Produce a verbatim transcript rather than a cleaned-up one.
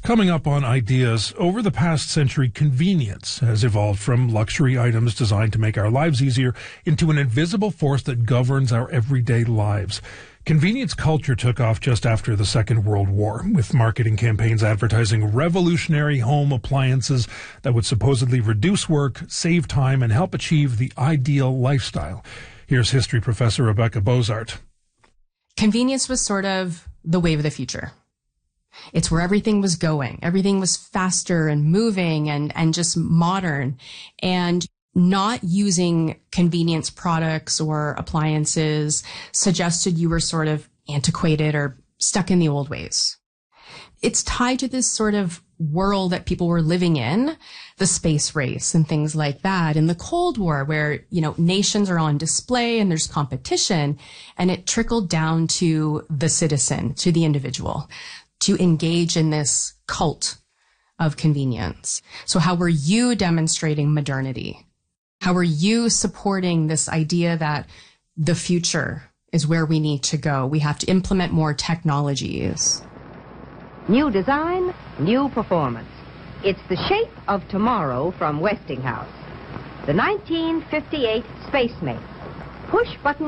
Coming up on Ideas, over the past century, convenience has evolved from luxury items designed to make our lives easier into an invisible force that governs our everyday lives. Convenience culture took off just after the Second World War, with marketing campaigns advertising revolutionary home appliances that would supposedly reduce work, save time, and help achieve the ideal lifestyle. Here's history professor Rebecca Bozart. Convenience was sort of the wave of the future. It's where everything was going. Everything was faster and moving and, and just modern. And not using convenience products or appliances suggested you were sort of antiquated or stuck in the old ways. It's tied to this sort of world that people were living in, the space race and things like that, in the Cold War, where, you know, nations are on display and there's competition, and it trickled down to the citizen, to the individual, to engage in this cult of convenience. So how were you demonstrating modernity? How are you supporting this idea that the future is where we need to go? We have to implement more technologies. New design, new performance. It's the shape of tomorrow from Westinghouse. The nineteen fifty-eight Space Mate. Push button